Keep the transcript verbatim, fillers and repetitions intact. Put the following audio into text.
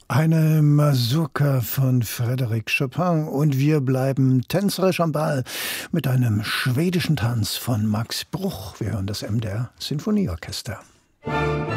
Eine Mazurka von Frédéric Chopin und wir bleiben tänzerisch am Ball mit einem schwedischen Tanz von Max Bruch. Wir hören das M D R Sinfonieorchester.